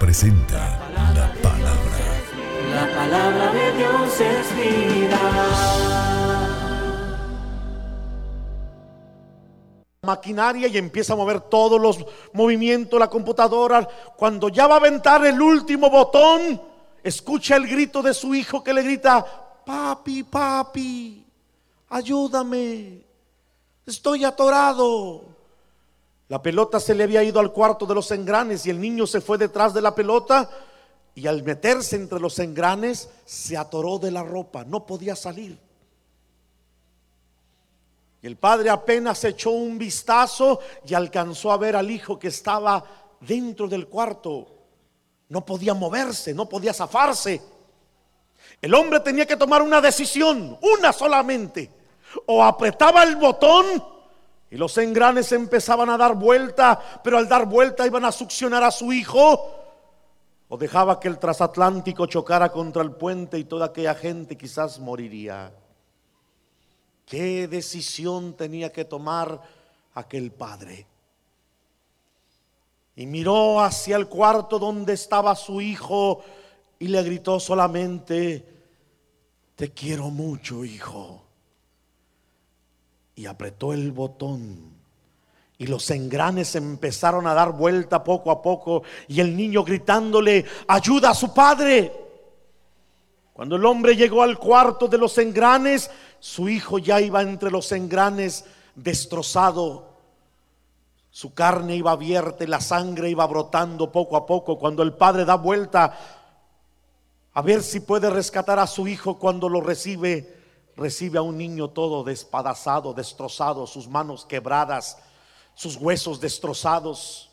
presenta la palabra. La palabra de Dios es vida. Maquinaria y empieza a mover todos los movimientos, la computadora. Cuando ya va a aventar el último botón, escucha el grito de su hijo que le grita: papi, papi, ayúdame, estoy atorado. La pelota se le había ido al cuarto de los engranes y el niño se fue detrás de la pelota, y al meterse entre los engranes se atoró de la ropa, no podía salir. Y el padre apenas echó un vistazo y alcanzó a ver al hijo que estaba dentro del cuarto. No podía moverse, no podía zafarse. El hombre tenía que tomar una decisión, una solamente: o apretaba el botón y los engranes empezaban a dar vuelta, pero al dar vuelta iban a succionar a su hijo, o dejaba que el transatlántico chocara contra el puente y toda aquella gente quizás moriría. ¿Qué decisión tenía que tomar aquel padre? Y miró hacia el cuarto donde estaba su hijo y le gritó solamente: te quiero mucho, hijo. Y apretó el botón y los engranes empezaron a dar vuelta poco a poco, y el niño gritándole ayuda a su padre. Cuando el hombre llegó al cuarto de los engranes, su hijo ya iba entre los engranes destrozado. Su carne iba abierta y la sangre iba brotando poco a poco. Cuando el padre da vuelta a ver si puede rescatar a su hijo, cuando lo recibe a un niño todo despedazado, destrozado, sus manos quebradas, sus huesos destrozados.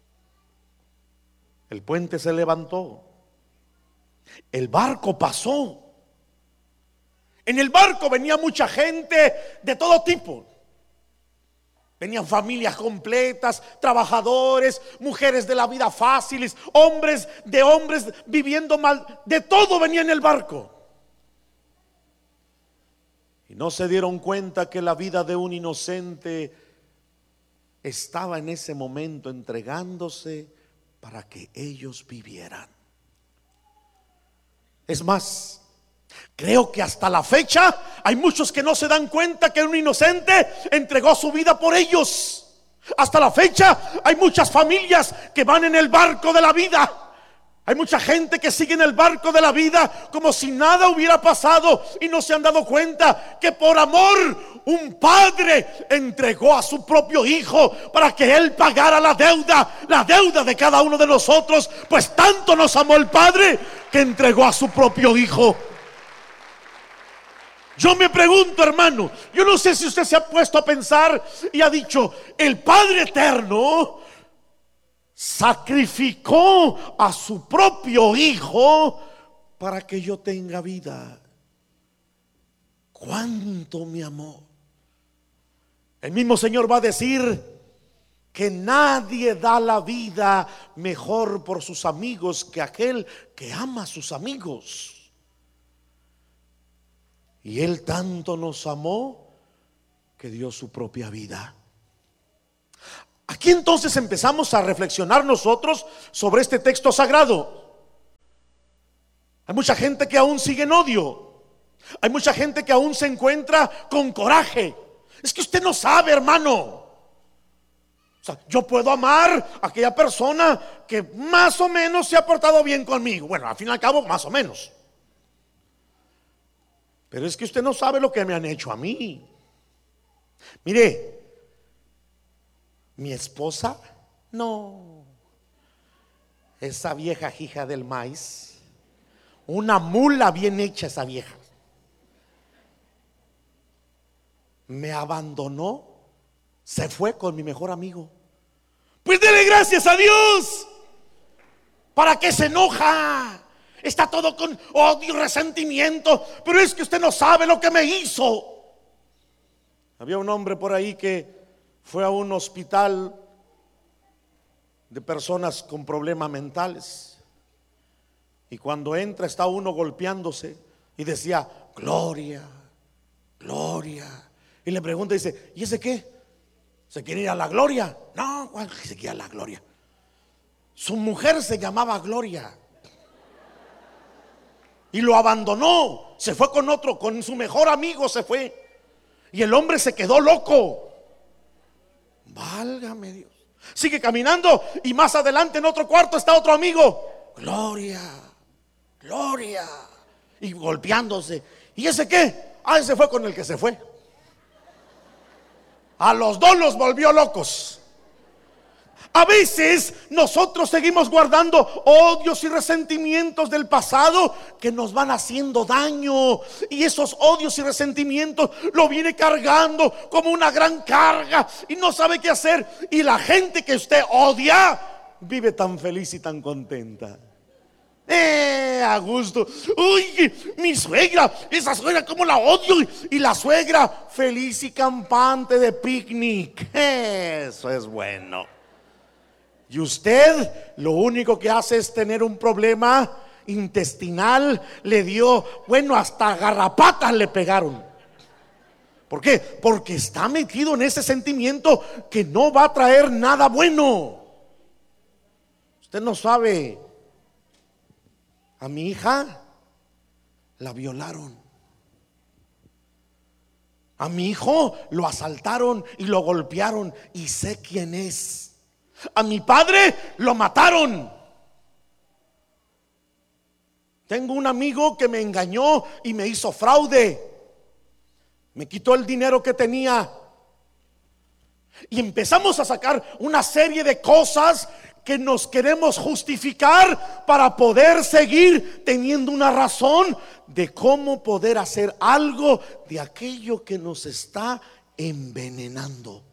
El puente se levantó, el barco pasó. En el barco venía mucha gente de todo tipo. Venían familias completas, trabajadores, mujeres de la vida fáciles, hombres viviendo mal. De todo venía en el barco. Y no se dieron cuenta que la vida de un inocente estaba en ese momento entregándose para que ellos vivieran. Es más, creo que hasta la fecha hay muchos que no se dan cuenta que un inocente entregó su vida por ellos. Hasta la fecha hay muchas familias que van en el barco de la vida. Hay mucha gente que sigue en el barco de la vida como si nada hubiera pasado, y no se han dado cuenta que por amor un padre entregó a su propio hijo para que él pagara la deuda de cada uno de nosotros. Pues tanto nos amó el Padre que entregó a su propio hijo. Yo me pregunto, hermano, yo no sé si usted se ha puesto a pensar y ha dicho: el Padre eterno sacrificó a su propio hijo para que yo tenga vida. ¿Cuánto me amó? El mismo Señor va a decir que nadie da la vida mejor por sus amigos que aquel que ama a sus amigos. Y Él tanto nos amó que dio su propia vida. Aquí entonces empezamos a reflexionar nosotros sobre este texto sagrado. Hay mucha gente que aún sigue en odio. Hay mucha gente que aún se encuentra con coraje. Es que usted no sabe, hermano. O sea, yo puedo amar a aquella persona que más o menos se ha portado bien conmigo. Bueno, al fin y al cabo, más o menos. Pero es que usted no sabe lo que me han hecho a mí. Mire, mi esposa, no, esa vieja hija del maíz, una mula bien hecha esa vieja, me abandonó, se fue con mi mejor amigo. Pues dele gracias a Dios. ¿Para qué se enoja? Está todo con odio y resentimiento. Pero es que usted no sabe lo que me hizo. Había un hombre por ahí que fue a un hospital de personas con problemas mentales, y cuando entra está uno golpeándose y decía: gloria, gloria. Y le pregunta, dice: ¿y ese qué? ¿Se quiere ir a la gloria? No, ¿cuál se quiere ir a la gloria? Su mujer se llamaba Gloria y lo abandonó, se fue con otro, con su mejor amigo se fue. Y el hombre se quedó loco. Válgame Dios. Sigue caminando y más adelante en otro cuarto está otro amigo. Gloria, Gloria. Y golpeándose. ¿Y ese qué? Ah, ese fue con el que se fue. A los dos los volvió locos. A veces nosotros seguimos guardando odios y resentimientos del pasado que nos van haciendo daño, y esos odios y resentimientos lo viene cargando como una gran carga y no sabe qué hacer. Y la gente que usted odia vive tan feliz y tan contenta. A gusto. Uy, mi suegra, esa suegra como la odio. Y la suegra feliz y campante de picnic. Eso es bueno. Y usted lo único que hace es tener un problema intestinal. Le dio, bueno, hasta garrapatas le pegaron. ¿Por qué? Porque está metido en ese sentimiento que no va a traer nada bueno. Usted no sabe. A mi hija la violaron. A mi hijo lo asaltaron y lo golpearon, y sé quién es. A mi padre lo mataron. Tengo un amigo que me engañó y me hizo fraude. Me quitó el dinero que tenía. Y empezamos a sacar una serie de cosas que nos queremos justificar para poder seguir teniendo una razón de cómo poder hacer algo de aquello que nos está envenenando.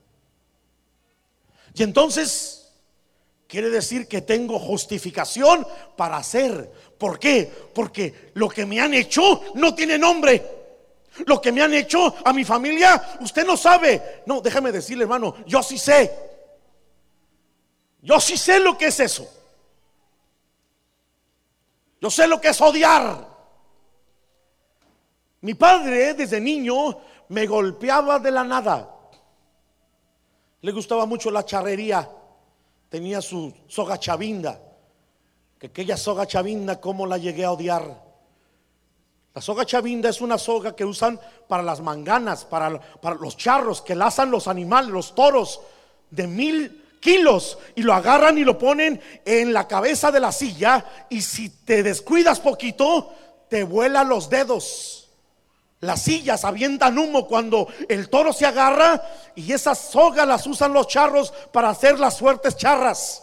Y entonces quiere decir que tengo justificación para hacer. ¿Por qué? Porque lo que me han hecho no tiene nombre. Lo que me han hecho a mi familia, usted no sabe. No, déjame decirle, hermano, yo sí sé. Yo sí sé lo que es eso. Yo sé lo que es odiar. Mi padre desde niño me golpeaba de la nada. Le gustaba mucho la charrería. Tenía su soga chavinda. Que aquella soga chavinda, cómo la llegué a odiar. La soga chavinda es una soga que usan para las manganas, para los charros que lazan los animales, los toros de 1000 kilos, y lo agarran y lo ponen en la cabeza de la silla, y si te descuidas poquito te vuelan los dedos. Las sillas avientan humo cuando el toro se agarra, y esas sogas las usan los charros para hacer las fuertes charras.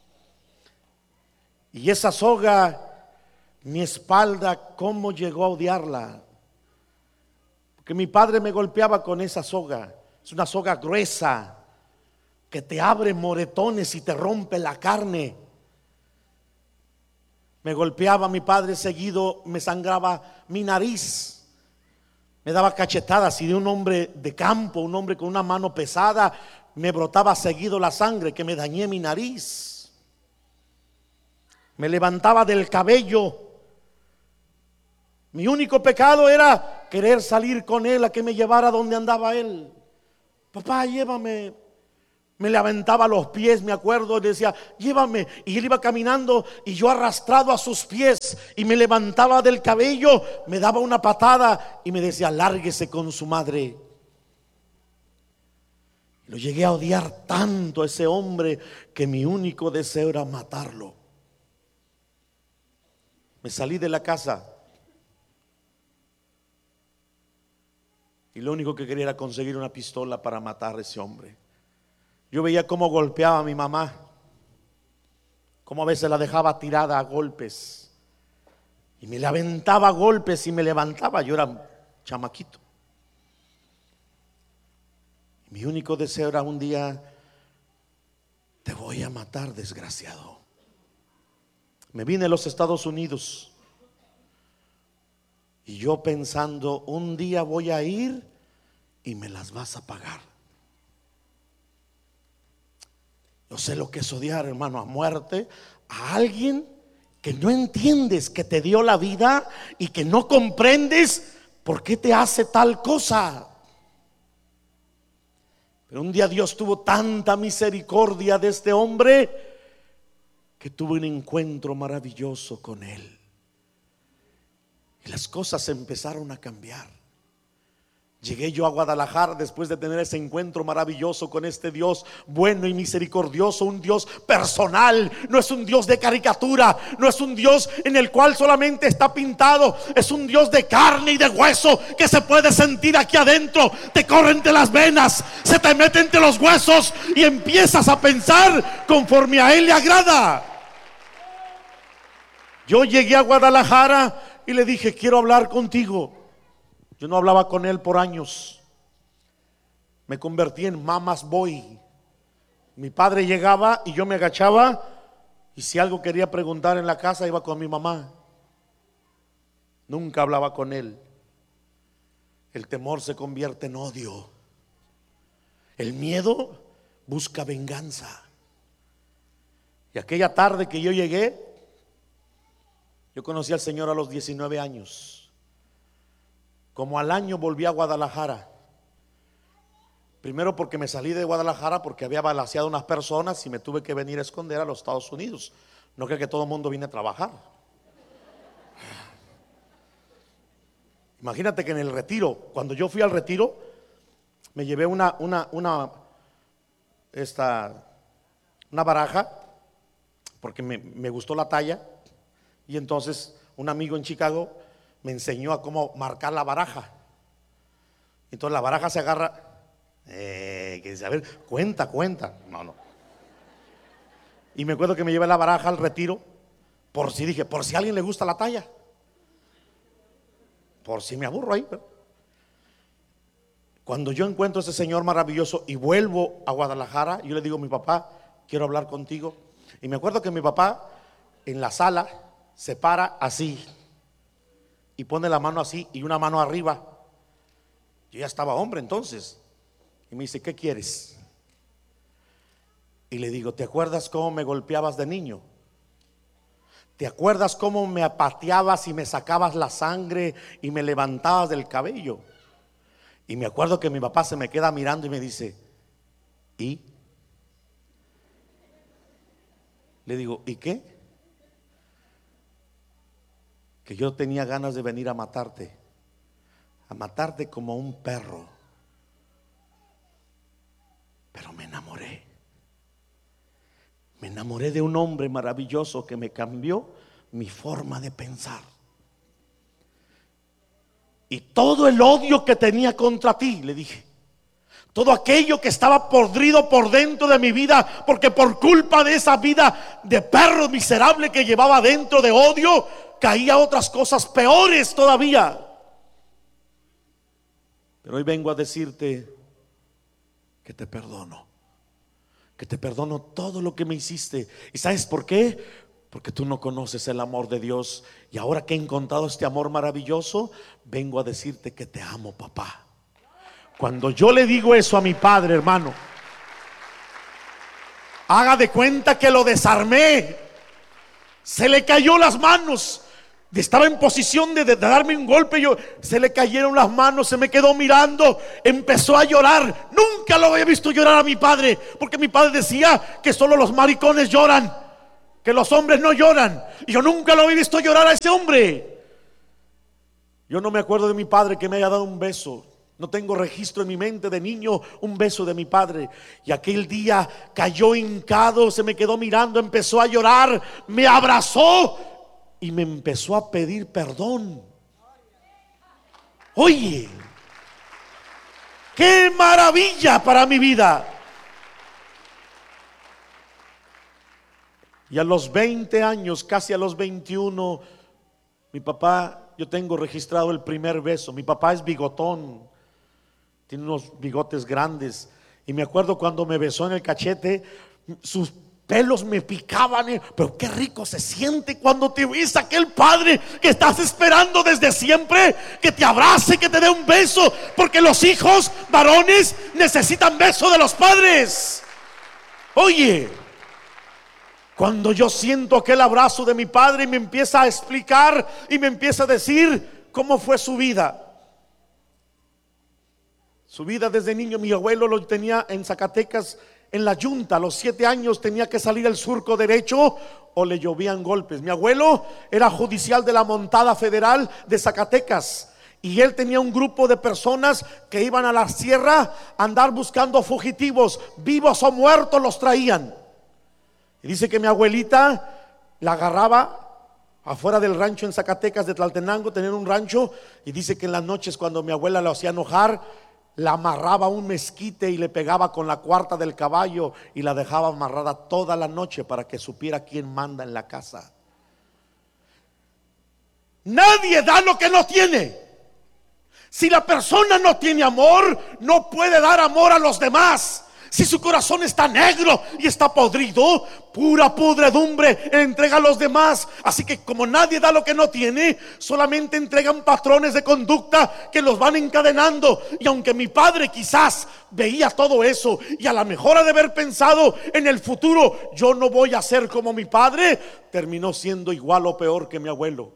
Y esa soga, mi espalda, ¿cómo llegó a odiarla? Porque mi padre me golpeaba con esa soga. Es una soga gruesa que te abre moretones y te rompe la carne. Me golpeaba mi padre seguido, me sangraba mi nariz. Me daba cachetadas, y de un hombre de campo, un hombre con una mano pesada, me brotaba seguido la sangre, que me dañé mi nariz. Me levantaba del cabello. Mi único pecado era querer salir con él, a que me llevara donde andaba él. Papá, llévame. Me le aventaba los pies, me acuerdo, y decía, llévame. Y él iba caminando y yo arrastrado a sus pies, y me levantaba del cabello, me daba una patada y me decía, lárguese con su madre. Lo llegué a odiar tanto a ese hombre que mi único deseo era matarlo. Me salí de la casa y lo único que quería era conseguir una pistola para matar a ese hombre. Yo veía cómo golpeaba a mi mamá, cómo a veces la dejaba tirada a golpes, y me le aventaba golpes y me levantaba. Yo era chamaquito. Mi único deseo era un día, te voy a matar, desgraciado. Me vine a los Estados Unidos y yo pensando, un día voy a ir y me las vas a pagar. Yo sé lo que es odiar, hermano, a muerte a alguien que no entiendes que te dio la vida y que no comprendes por qué te hace tal cosa. Pero un día Dios tuvo tanta misericordia de este hombre que tuve un encuentro maravilloso con Él. Y las cosas empezaron a cambiar. Llegué yo a Guadalajara después de tener ese encuentro maravilloso con este Dios bueno y misericordioso, un Dios personal, no es un Dios de caricatura, no es un Dios en el cual solamente está pintado, es un Dios de carne y de hueso que se puede sentir aquí adentro, te corre entre las venas, se te mete entre los huesos y empiezas a pensar conforme a Él le agrada. Yo llegué a Guadalajara y le dije: quiero hablar contigo. Yo no hablaba con él por años. Me convertí en mama's boy. Mi padre llegaba y yo me agachaba, y si algo quería preguntar en la casa iba con mi mamá. Nunca hablaba con él. El temor se convierte en odio. El miedo busca venganza. Y aquella tarde que yo llegué, yo conocí al Señor a los 19 años. Como al año volví a Guadalajara. Primero porque me salí de Guadalajara porque había balaceado unas personas y me tuve que venir a esconder a los Estados Unidos. No creo que todo el mundo viene a trabajar. Imagínate que en el retiro, cuando yo fui al retiro, me llevé una baraja porque me gustó la talla, y entonces un amigo en Chicago me enseñó a cómo marcar la baraja. Entonces la baraja se agarra, que dice: a ver, cuenta. No. Y me acuerdo que me llevé la baraja al retiro, por si a alguien le gusta la talla, por si me aburro ahí. Cuando yo encuentro a ese Señor maravilloso y vuelvo a Guadalajara, yo le digo: mi papá, quiero hablar contigo. Y me acuerdo que mi papá en la sala se para así y pone la mano así y una mano arriba. Yo ya estaba hombre entonces. Y me dice: ¿qué quieres? Y le digo: ¿te acuerdas cómo me golpeabas de niño? ¿Te acuerdas cómo me pateabas y me sacabas la sangre y me levantabas del cabello? Y me acuerdo que mi papá se me queda mirando y me dice: ¿y? Le digo: ¿y qué? Que yo tenía ganas de venir a matarte como un perro. Pero me enamoré de un hombre maravilloso que me cambió mi forma de pensar. Y todo el odio que tenía contra ti, le dije, todo aquello que estaba podrido por dentro de mi vida, porque por culpa de esa vida de perro miserable que llevaba dentro de odio, caía otras cosas peores todavía. Pero hoy vengo a decirte que te perdono todo lo que me hiciste. ¿Y sabes por qué? Porque tú no conoces el amor de Dios. Y ahora que he encontrado este amor maravilloso, vengo a decirte que te amo, papá. Cuando yo le digo eso a mi padre, hermano, haga de cuenta que lo desarmé. Se le cayó las manos. Estaba en posición de darme un golpe. Se le cayeron las manos, se me quedó mirando, empezó a llorar. Nunca lo había visto llorar a mi padre, porque mi padre decía que solo los maricones lloran, que los hombres no lloran. Y yo nunca lo había visto llorar a ese hombre. Yo no me acuerdo de mi padre que me haya dado un beso. No tengo registro en mi mente de niño un beso de mi padre. Y aquel día cayó hincado, se me quedó mirando, empezó a llorar, me abrazó y me empezó a pedir perdón. Oye, qué maravilla para mi vida. Y a los 20 años, casi a los 21, mi papá, yo tengo registrado el primer beso. Mi papá es bigotón, tiene unos bigotes grandes. Y me acuerdo cuando me besó en el cachete, sus pelos me picaban. Pero qué rico se siente cuando te ves aquel padre que estás esperando desde siempre, que te abrace, que te dé un beso. Porque los hijos varones necesitan beso de los padres. Oye, cuando yo siento aquel abrazo de mi padre y me empieza a explicar y me empieza a decir cómo fue su vida. Su vida desde niño, mi abuelo lo tenía en Zacatecas, en la yunta. A los 7 años tenía que salir el surco derecho o le llovían golpes. Mi abuelo era judicial de la Montada Federal de Zacatecas, y él tenía un grupo de personas que iban a la sierra a andar buscando fugitivos, vivos o muertos los traían. Y dice que mi abuelita la agarraba afuera del rancho en Zacatecas de Tlaltenango, tenían un rancho, y dice que en las noches cuando mi abuela lo hacía enojar, la amarraba a un mezquite y le pegaba con la cuarta del caballo y la dejaba amarrada toda la noche para que supiera quién manda en la casa. Nadie da lo que no tiene. Si la persona no tiene amor, no puede dar amor a los demás. Si su corazón está negro y está podrido, pura podredumbre entrega a los demás. Así que como nadie da lo que no tiene, solamente entregan patrones de conducta que los van encadenando. Y aunque mi padre quizás veía todo eso y a lo mejor ha de haber pensado en el futuro, yo no voy a ser como mi padre, terminó siendo igual o peor que mi abuelo.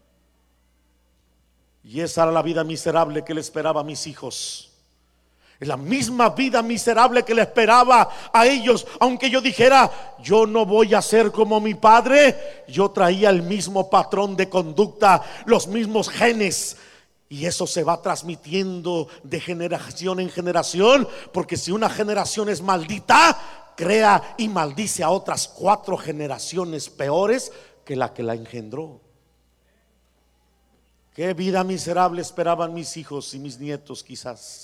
Y esa era la vida miserable que le esperaba a mis hijos. Es la misma vida miserable que le esperaba a ellos. Aunque yo dijera, yo no voy a ser como mi padre, yo traía el mismo patrón de conducta, los mismos genes. Y eso se va transmitiendo de generación en generación, porque si una generación es maldita, crea y maldice a otras 4 generaciones peores que la engendró. Qué vida miserable esperaban mis hijos y mis nietos quizás.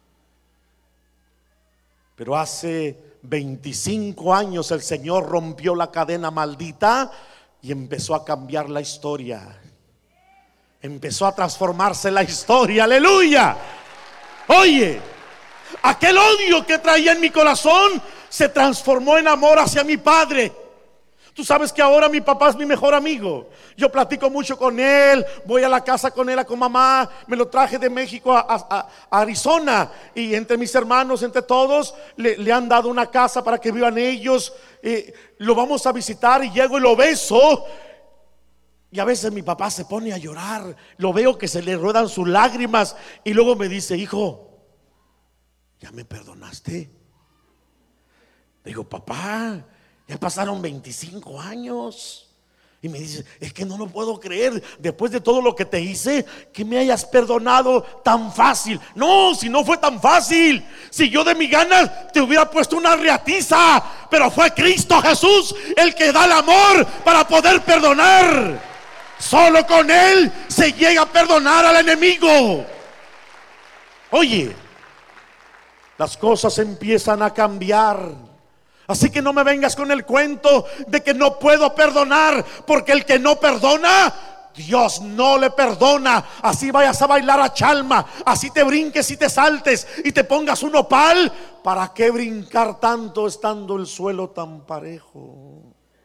Pero hace 25 años el Señor rompió la cadena maldita y empezó a cambiar la historia. Empezó a transformarse la historia, aleluya. Oye, aquel odio que traía en mi corazón se transformó en amor hacia mi padre. Tú sabes que ahora mi papá es mi mejor amigo. Yo platico mucho con él, voy a la casa con él, con mamá. Me lo traje de México a Arizona, y entre mis hermanos, entre todos, le han dado una casa para que vivan ellos. Lo vamos a visitar y llego y lo beso. Y a veces mi papá se pone a llorar. Lo veo que se le ruedan sus lágrimas. Y luego me dice, hijo, ¿ya me perdonaste? Digo, papá, ya pasaron 25 años. Y me dice, es que no lo puedo creer, después de todo lo que te hice, que me hayas perdonado tan fácil. No, si no fue tan fácil, si yo de mi ganas te hubiera puesto una riatiza, pero fue Cristo Jesús el que da el amor para poder perdonar. Solo con Él se llega a perdonar al enemigo. Oye, las cosas empiezan a cambiar. Así que no me vengas con el cuento de que no puedo perdonar, porque el que no perdona, Dios no le perdona. Así vayas a bailar a chalma, así te brinques y te saltes y te pongas un nopal, ¿para qué brincar tanto estando el suelo tan parejo?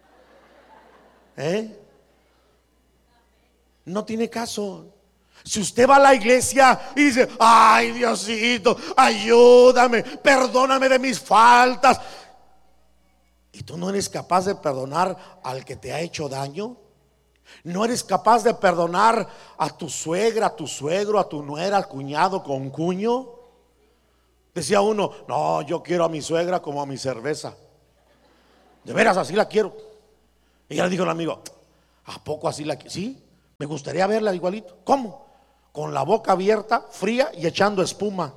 No tiene caso. Si usted va a la iglesia y dice, ay Diosito, ayúdame, perdóname de mis faltas, y tú no eres capaz de perdonar al que te ha hecho daño, no eres capaz de perdonar a tu suegra, a tu suegro, a tu nuera, al cuñado, con cuño. Decía uno, no, yo quiero a mi suegra como a mi cerveza. De veras, así la quiero. Y ya le dijo el amigo, ¿a poco así la quiero? Sí, me gustaría verla igualito. ¿Cómo? Con la boca abierta, fría y echando espuma.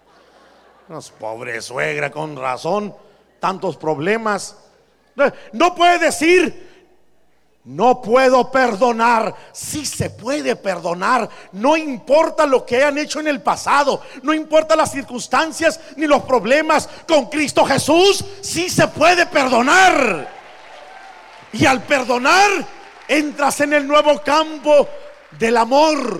Pobre suegra, con razón, tantos problemas. No puede decir, no puedo perdonar. Sí se puede perdonar. No importa lo que hayan hecho en el pasado, no importa las circunstancias ni los problemas. Con Cristo Jesús sí se puede perdonar. Y al perdonar entras en el nuevo campo del amor.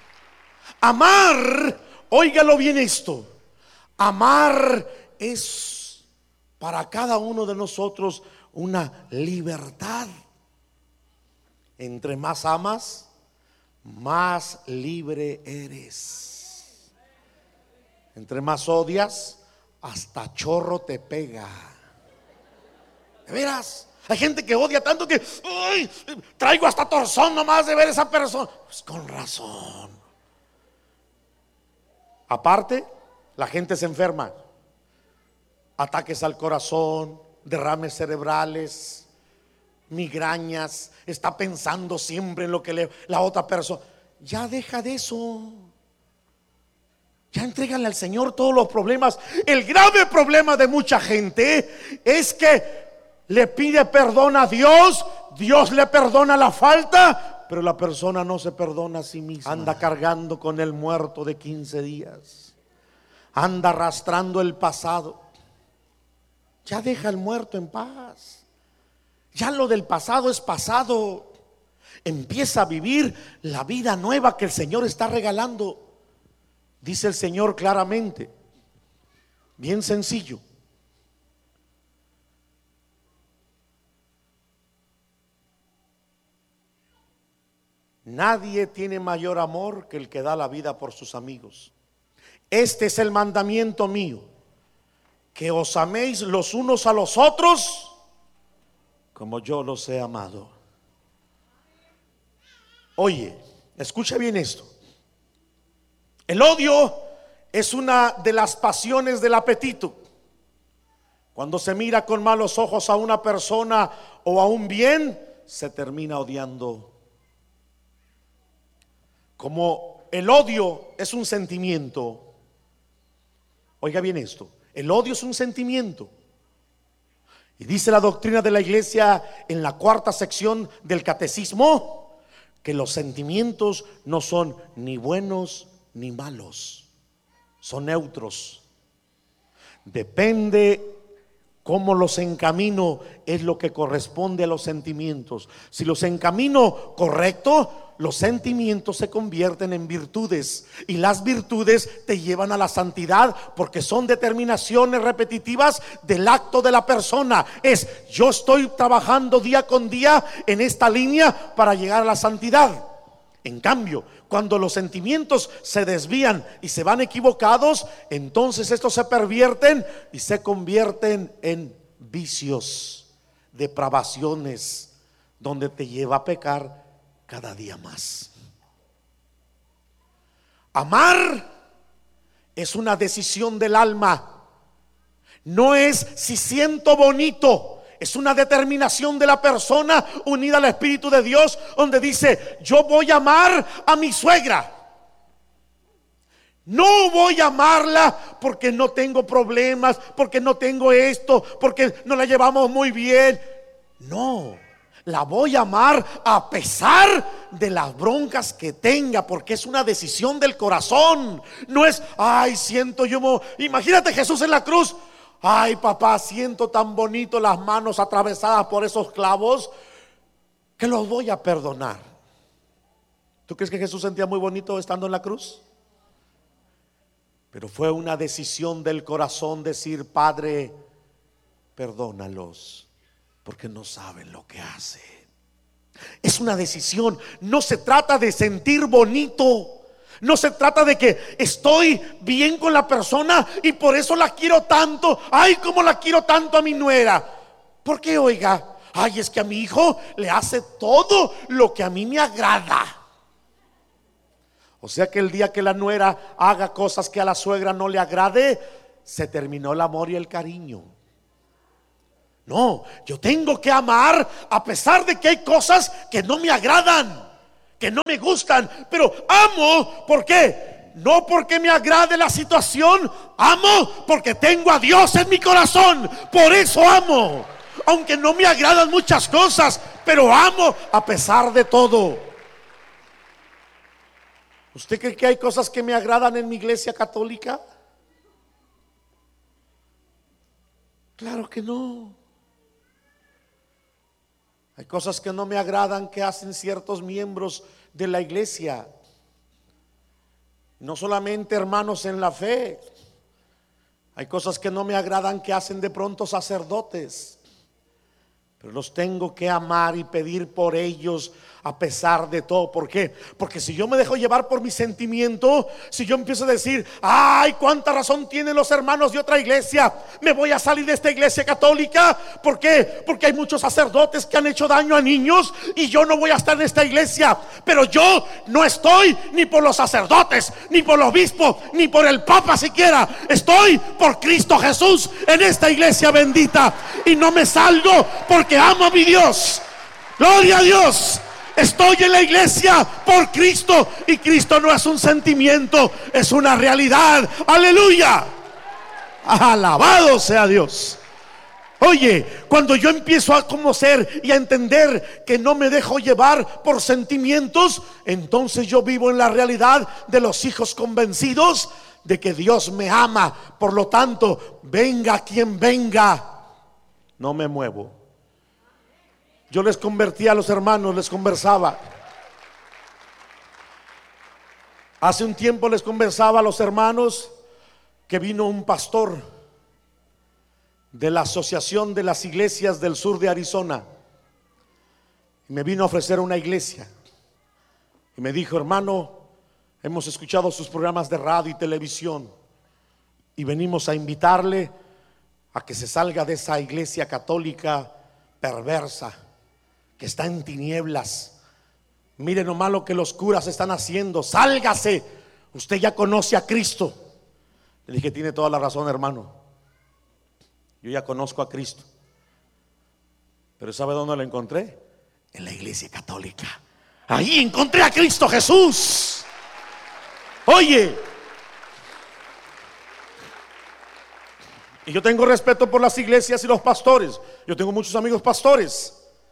Amar, óigalo bien esto, amar es para cada uno de nosotros una libertad. Entre más amas, más libre eres. Entre más odias, hasta chorro te pega. ¿De veras? Hay gente que odia tanto que ¡ay! Traigo hasta torzón nomás de ver a esa persona. Pues con razón. Aparte, la gente se enferma. ataques al corazón, derrames cerebrales, migrañas, está pensando siempre en lo que la otra persona. Ya deja de eso. Ya entrégale al Señor todos los problemas. El grave problema de mucha gente es que le pide perdón a Dios, Dios le perdona la falta, pero la persona no se perdona a sí misma. Anda cargando con el muerto de 15 días. Anda arrastrando el pasado. Ya deja el muerto en paz. Ya lo del pasado es pasado. Empieza a vivir la vida nueva que el Señor está regalando. Dice el Señor claramente, bien sencillo: nadie tiene mayor amor que el que da la vida por sus amigos. Este es el mandamiento mío, que os améis los unos a los otros como yo los he amado. Oye, escucha bien esto. El odio es una de las pasiones del apetito. Cuando se mira con malos ojos a una persona o a un bien, se termina odiando. Como el odio es un sentimiento, oiga bien esto, el odio es un sentimiento. Y dice la doctrina de la iglesia en la 4ª sección del catecismo, que los sentimientos no son ni buenos ni malos, son neutros. Depende cómo los encamino, es lo que corresponde a los sentimientos. Si los encamino correcto, los sentimientos se convierten en virtudes, y las virtudes te llevan a la santidad, porque son determinaciones repetitivas del acto de la persona. Es: yo estoy trabajando día con día en esta línea para llegar a la santidad. En cambio, cuando los sentimientos se desvían y se van equivocados, entonces estos se pervierten y se convierten en vicios, depravaciones, donde te lleva a pecar cada día más. Amar es una decisión del alma. No es si siento bonito. Es una determinación de la persona unida al Espíritu de Dios, donde dice: yo voy a amar a mi suegra. No voy a amarla porque no tengo problemas, porque no tengo esto, porque no la llevamos muy bien. No, la voy a amar a pesar de las broncas que tenga, porque es una decisión del corazón. No es: ay, siento yo. Imagínate Jesús en la cruz. Ay, papá, siento tan bonito las manos atravesadas por esos clavos que los voy a perdonar. ¿Tú crees que Jesús sentía muy bonito estando en la cruz? Pero fue una decisión del corazón decir: Padre, perdónalos, porque no saben lo que hacen. Es una decisión. No se trata de sentir bonito. No se trata de que estoy bien con la persona y por eso la quiero tanto. Ay, cómo la quiero tanto a mi nuera. ¿Por qué, oiga? Ay, es que a mi hijo le hace todo lo que a mí me agrada. O sea que el día que la nuera haga cosas que a la suegra no le agrade, se terminó el amor y el cariño. No, yo tengo que amar a pesar de que hay cosas que no me agradan, que no me gustan, pero amo. ¿Por qué? No porque me agrade la situación, amo porque tengo a Dios en mi corazón. Por eso amo, aunque no me agradan muchas cosas, pero amo a pesar de todo. ¿Usted cree que hay cosas que me agradan en mi iglesia católica? Claro que no. Hay cosas que no me agradan que hacen ciertos miembros de la iglesia. No solamente hermanos en la fe. Hay cosas que no me agradan que hacen de pronto sacerdotes. Pero los tengo que amar y pedir por ellos a pesar de todo. ¿Por qué? Porque si yo me dejo llevar por mi sentimiento, si yo empiezo a decir, ay, cuánta razón tienen los hermanos de otra iglesia, me voy a salir de esta iglesia católica. ¿Por qué? Porque hay muchos sacerdotes que han hecho daño a niños y yo no voy a estar en esta iglesia. Pero yo no estoy ni por los sacerdotes, ni por el obispo, ni por el papa siquiera. Estoy por Cristo Jesús en esta iglesia bendita, y no me salgo porque amo a mi Dios. Gloria a Dios. Estoy en la iglesia por Cristo, y Cristo no es un sentimiento, es una realidad. Aleluya. Alabado sea Dios. Oye, cuando yo empiezo a conocer y a entender que no me dejo llevar por sentimientos, entonces yo vivo en la realidad de los hijos convencidos de que Dios me ama. Por lo tanto, venga quien venga, no me muevo. Yo les convertí a los hermanos, les conversaba. Hace un tiempo les conversaba a los hermanos que vino un pastor de la Asociación de las Iglesias del Sur de Arizona, y me vino a ofrecer una iglesia, y me dijo: hermano, hemos escuchado sus programas de radio y televisión, y venimos a invitarle a que se salga de esa iglesia católica perversa que está en tinieblas. Mire nomás lo que los curas están haciendo. Sálgase, usted ya conoce a Cristo. Le dije: tiene toda la razón, hermano, yo ya conozco a Cristo. Pero ¿sabe dónde lo encontré? En la iglesia católica. Ahí encontré a Cristo Jesús. Oye, y yo tengo respeto por las iglesias y los pastores. Yo tengo muchos amigos pastores,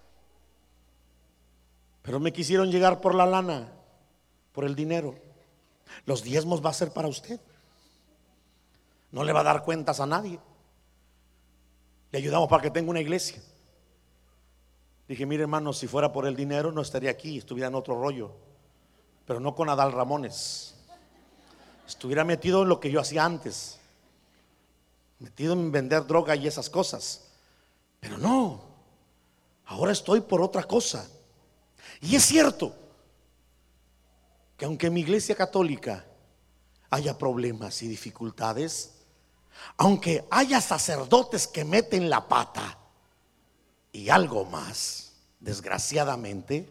pero me quisieron llegar por la lana, por el dinero. Los diezmos va a ser para usted, no le va a dar cuentas a nadie. Le ayudamos para que tenga una iglesia. Dije: mire, hermano, si fuera por el dinero no estaría aquí, estuviera en otro rollo, pero no con Adal Ramones. Estuviera metido en lo que yo hacía antes, metido en vender droga y esas cosas. Pero no, ahora estoy por otra cosa. Y es cierto que aunque en mi iglesia católica haya problemas y dificultades, aunque haya sacerdotes que meten la pata y algo más, desgraciadamente,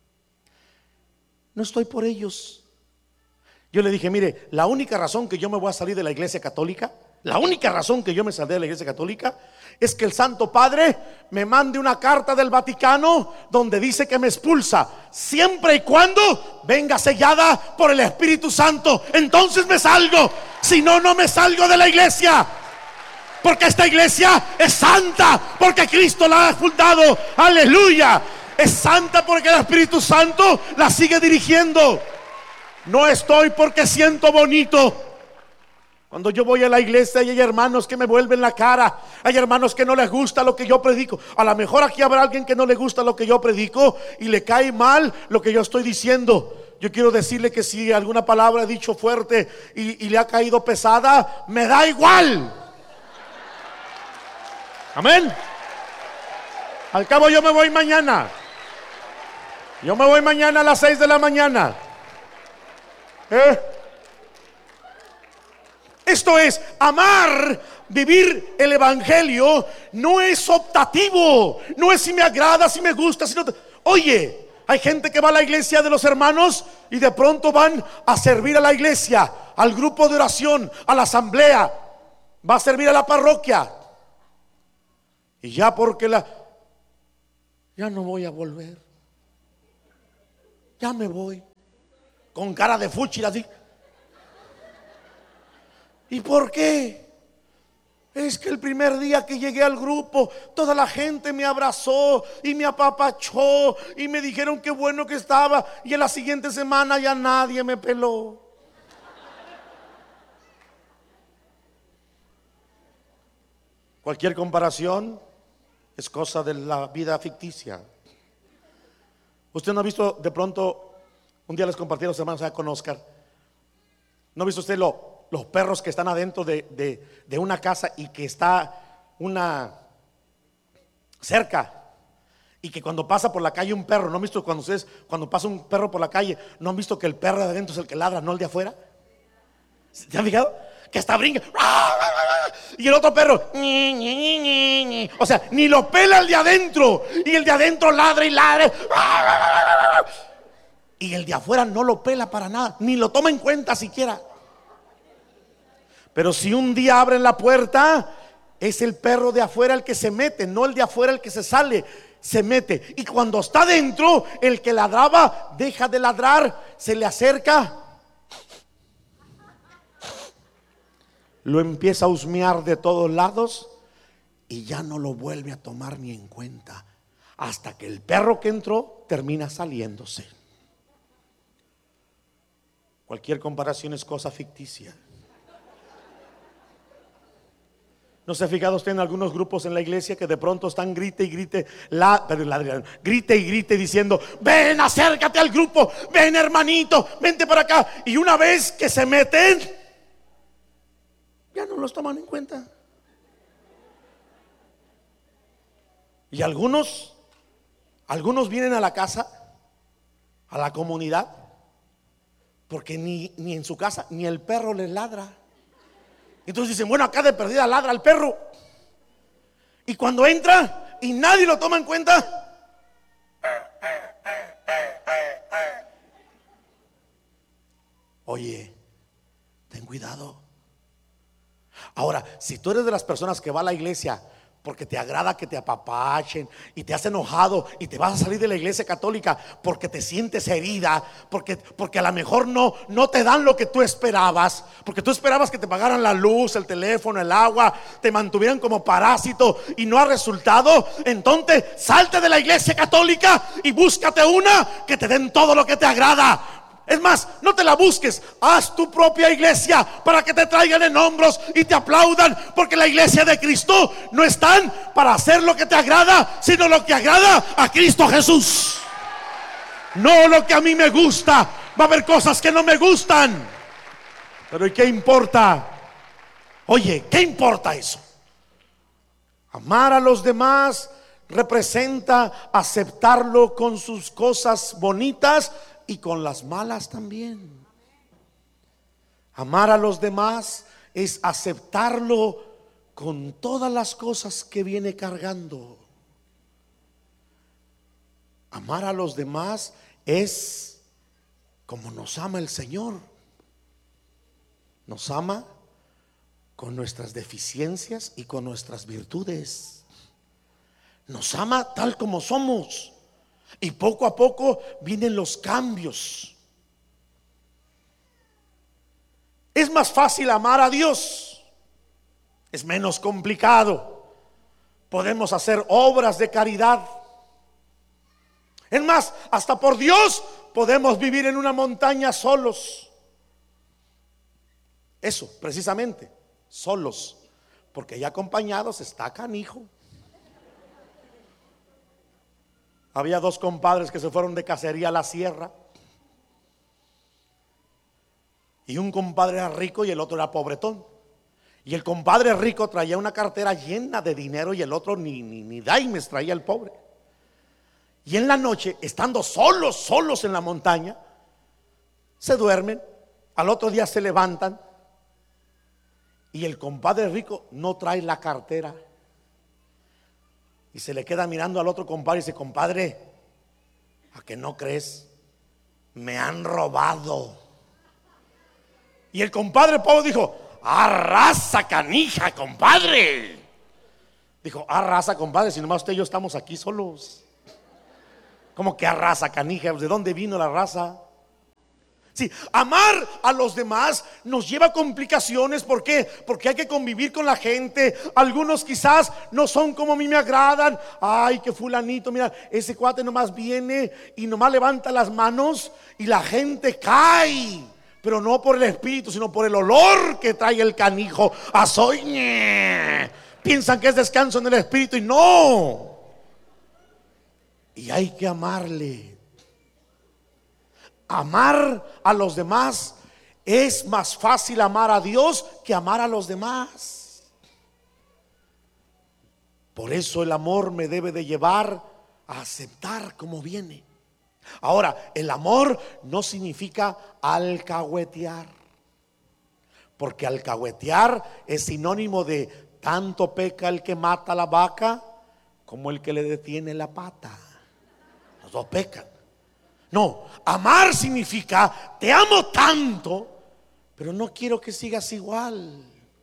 no estoy por ellos. Yo le dije: mire, la única razón que yo me voy a salir de la iglesia católica, la única razón que yo me salí de la iglesia católica, es que el Santo Padre me mande una carta del Vaticano donde dice que me expulsa, siempre y cuando venga sellada por el Espíritu Santo. Entonces me salgo. Si no, no me salgo de la iglesia, porque esta iglesia es santa, porque Cristo la ha fundado. Aleluya. Es santa porque el Espíritu Santo la sigue dirigiendo. No estoy porque siento bonito. Cuando yo voy a la iglesia y hay hermanos que me vuelven la cara, hay hermanos que no les gusta lo que yo predico. A lo mejor aquí habrá alguien que no le gusta lo que yo predico y le cae mal lo que yo estoy diciendo. Yo quiero decirle que si alguna palabra he dicho fuerte y le ha caído pesada, me da igual. Amén. Al cabo yo me voy mañana. Yo me voy mañana a las 6 de la mañana. Esto es amar, vivir el evangelio. No es optativo, no es si me agrada, si me gusta, si no. Oye, hay gente que va a la iglesia de los hermanos y de pronto van a servir a la iglesia, al grupo de oración, a la asamblea, va a servir a la parroquia, y ya porque ya no voy a volver, ya me voy, con cara de fúchil así. ¿Y por qué? Es que el primer día que llegué al grupo, toda la gente me abrazó y me apapachó y me dijeron qué bueno que estaba, y en la siguiente semana ya nadie me peló. Cualquier comparación es cosa de la vida ficticia. Usted no ha visto de pronto, un día les compartí a los hermanos allá con Oscar, ¿no ha visto usted los perros que están adentro de una casa y que está una cerca, Y que cuando pasa por la calle un perro, ¿no han visto cuando pasa un perro por la calle, no han visto que el perro de adentro es el que ladra, no el de afuera? ¿Se han fijado? Que hasta brinca. Y el otro perro, o sea, ni lo pela el de adentro. Y el de adentro ladra y ladra. Y el de afuera no lo pela para nada, ni lo toma en cuenta siquiera. Pero si un día abren la puerta, es el perro de afuera el que se mete, no el de afuera el que se sale. Se mete, y cuando está dentro, el que ladraba deja de ladrar, se le acerca, lo empieza a husmear de todos lados y ya no lo vuelve a tomar ni en cuenta, hasta que el perro que entró termina saliéndose. Cualquier comparación es cosa ficticia. ¿No se ha fijado usted en algunos grupos en la iglesia que de pronto están grite y grite, grite y grite diciendo: ven, acércate al grupo, ven hermanito, vente para acá? Y una vez que se meten, ya no los toman en cuenta. Y algunos vienen a la casa, a la comunidad, porque ni en su casa ni el perro les ladra. Entonces dicen: bueno, acá de perdida ladra el perro. Y cuando entra y nadie lo toma en cuenta, oye, ten cuidado. Ahora, si tú eres de las personas que va a la iglesia porque te agrada que te apapachen y te has enojado y te vas a salir de la iglesia católica porque te sientes herida, porque a lo mejor no te dan lo que tú esperabas, porque tú esperabas que te pagaran la luz, el teléfono, el agua, te mantuvieran como parásito y no ha resultado, entonces salte de la iglesia católica y búscate una que te den todo lo que te agrada. Es más, no te la busques, haz tu propia iglesia para que te traigan en hombros y te aplaudan, porque la iglesia de Cristo no están para hacer lo que te agrada, sino lo que agrada a Cristo Jesús. No lo que a mí me gusta. Va a haber cosas que no me gustan, pero ¿y qué importa? Oye, ¿qué importa eso? Amar a los demás representa aceptarlo con sus cosas bonitas y con las malas también. Amar a los demás es aceptarlo con todas las cosas que viene cargando. Amar a los demás es como nos ama el Señor. Nos ama con nuestras deficiencias y con nuestras virtudes. Nos ama tal como somos. Y poco a poco vienen los cambios. Es más fácil amar a Dios, es menos complicado. Podemos hacer obras de caridad. Es más, hasta por Dios podemos vivir en una montaña solos. Eso, precisamente, solos, porque ya acompañados está canijo. Había dos compadres que se fueron de cacería a la sierra. Y un compadre era rico y el otro era pobretón. Y el compadre rico traía una cartera llena de dinero y el otro ni daimes traía el pobre. Y en la noche, estando solos en la montaña, se duermen. Al otro día se levantan y el compadre rico no trae la cartera. Y se le queda mirando al otro compadre y dice: compadre, ¿a que no crees? Me han robado. Y el compadre pobre dijo: arrasa canija, compadre. Dijo: arrasa, compadre, si nomás usted y yo estamos aquí solos. ¿Cómo que arrasa canija? ¿De dónde vino la raza? Sí, amar a los demás nos lleva a complicaciones. ¿Por qué? Porque hay que convivir con la gente. Algunos quizás no son como a mí me agradan. Ay, que fulanito, mira, ese cuate nomás viene y nomás levanta las manos y la gente cae. Pero no por el espíritu, sino por el olor que trae el canijo. Azoñe. Piensan que es descanso en el espíritu y no. Y hay que amarle. Amar a los demás es más fácil amar a Dios que amar a los demás. Por eso el amor me debe de llevar a aceptar como viene. Ahora, el amor no significa alcahuetear, porque alcahuetear es sinónimo de tanto peca el que mata la vaca como el que le detiene la pata. Los dos pecan. No, amar significa te amo tanto, pero no quiero que sigas igual.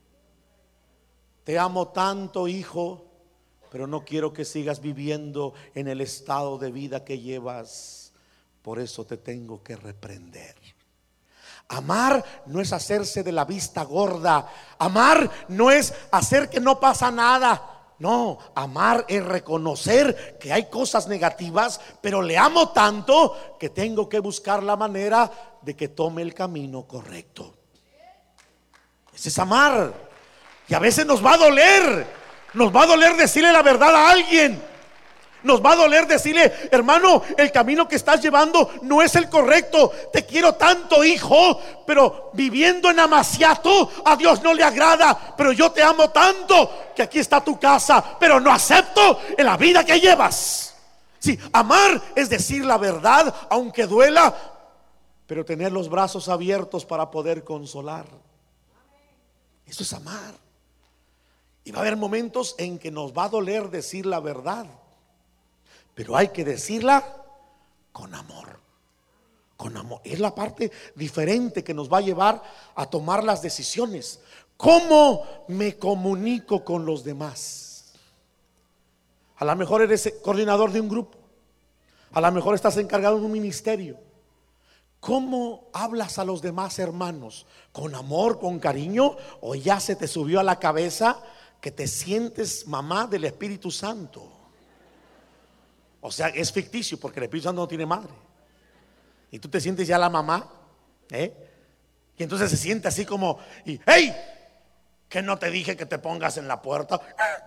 Te amo tanto, hijo, pero no quiero que sigas viviendo en el estado de vida que llevas. Por eso te tengo que reprender. Amar no es hacerse de la vista gorda. Amar no es hacer que no pasa nada. No, amar es reconocer que hay cosas negativas, pero le amo tanto que tengo que buscar la manera de que tome el camino correcto. Ese es amar. Y a veces nos va a doler. Nos va a doler decirle la verdad a alguien. Nos va a doler decirle: hermano, el camino que estás llevando no es el correcto. Te quiero tanto, hijo, pero viviendo en amaciato a Dios no le agrada. Pero yo te amo tanto que aquí está tu casa, pero no acepto en la vida que llevas. Sí, amar es decir la verdad aunque duela, pero tener los brazos abiertos para poder consolar. Eso es amar. Y va a haber momentos en que nos va a doler decir la verdad, pero hay que decirla con amor. Con amor. Es la parte diferente que nos va a llevar a tomar las decisiones. ¿Cómo me comunico con los demás? A lo mejor eres coordinador de un grupo. A lo mejor estás encargado de un ministerio. ¿Cómo hablas a los demás hermanos? ¿Con amor, con cariño? ¿O ya se te subió a la cabeza que te sientes mamá del Espíritu Santo? O sea, es ficticio porque el Espíritu Santo no tiene madre. Y tú te sientes ya la mamá, y entonces se siente así como: ¡hey! ¿Que no te dije que te pongas en la puerta?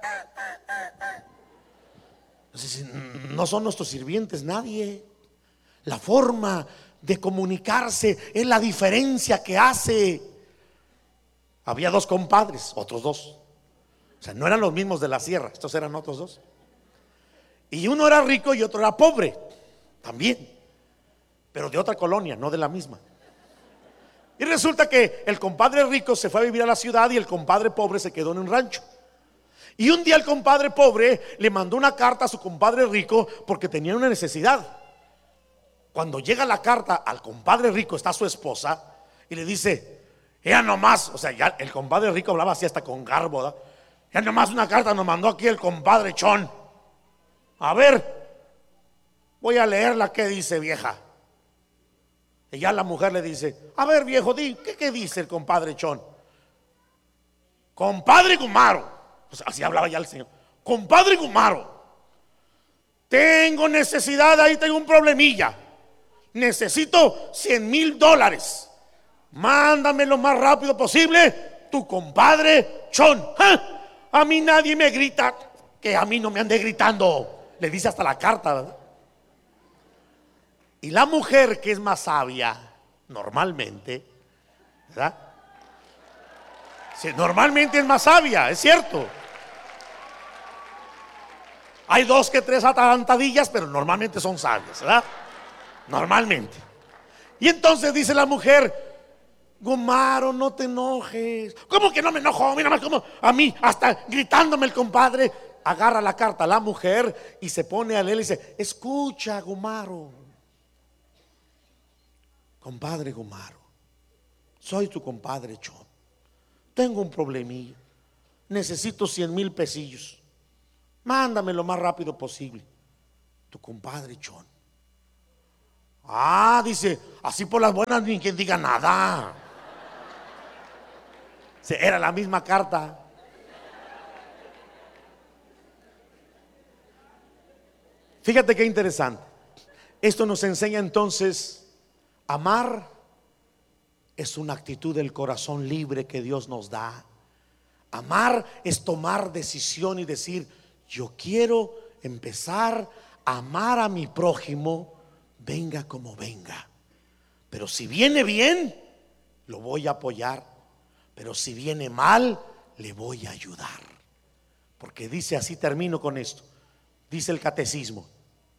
Entonces, no son nuestros sirvientes nadie. La forma de comunicarse es la diferencia que hace. Había dos compadres, otros dos. O sea, no eran los mismos de la sierra, estos eran otros dos. Y uno era rico y otro era pobre también, pero de otra colonia, no de la misma. Y resulta que el compadre rico se fue a vivir a la ciudad y el compadre pobre se quedó en un rancho. Y un día el compadre pobre le mandó una carta a su compadre rico porque tenía una necesidad. Cuando llega la carta al compadre rico, está su esposa y le dice: ella nomás, o sea, ya el compadre rico hablaba así hasta con garbo, ¿verdad? Ya nomás una carta nos mandó aquí el compadre Chon. A ver, voy a leerla. ¿Qué dice, vieja? Y ya la mujer le dice: a ver, viejo, ¿qué dice el compadre Chon? Compadre Gumaro, pues así hablaba ya el señor. Compadre Gumaro, tengo necesidad, ahí tengo un problemilla. Necesito $100,000. Mándame lo más rápido posible. Tu compadre Chon. A mí nadie me grita, que a mí no me ande gritando. Le dice hasta la carta, ¿verdad? Y la mujer, que es más sabia normalmente, ¿verdad? Sí, normalmente es más sabia, es cierto. Hay dos que tres atarantadillas, pero normalmente son sabias, ¿verdad? Normalmente. Y entonces dice la mujer: Gumaro, no te enojes. ¿Cómo que no me enojo? Mira más como a mí, hasta gritándome el compadre. Agarra la carta a la mujer y se pone a leer y dice: escucha, Gumaro. Compadre Gumaro, soy tu compadre Chon. Tengo un problemilla. Necesito 100,000 pesillos. Mándame lo más rápido posible. Tu compadre Chon. Dice, así por las buenas ni quien diga nada. Era la misma carta. Fíjate qué interesante. Esto nos enseña entonces: amar es una actitud del corazón libre que Dios nos da. Amar es tomar decisión y decir: yo quiero empezar a amar a mi prójimo, venga como venga. Pero si viene bien, lo voy a apoyar. Pero si viene mal, le voy a ayudar. Porque dice, así termino con esto, dice el catecismo: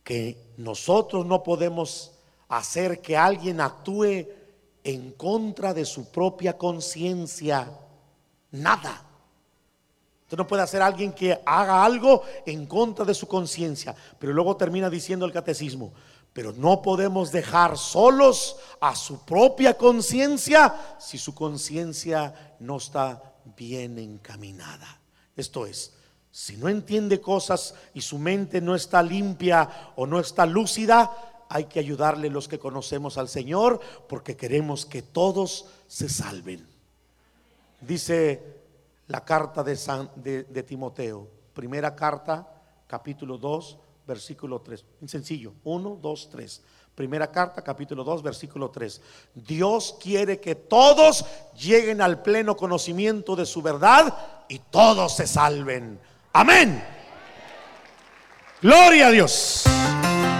que nosotros no podemos hacer que alguien actúe en contra de su propia conciencia. Nada. Usted no puede hacer a alguien que haga algo en contra de su conciencia. Pero luego termina diciendo el catecismo: pero no podemos dejar solos a su propia conciencia si su conciencia no está bien encaminada. Esto es, si no entiende cosas y su mente no está limpia o no está lúcida, hay que ayudarle los que conocemos al Señor, porque queremos que todos se salven. Dice la carta de Timoteo, primera carta, capítulo 2, versículo 3. Sencillo, 1, 2, 3. Primera carta, capítulo 2, versículo 3. Dios quiere que todos lleguen al pleno conocimiento de su verdad y todos se salven. Amén. Gloria a Dios.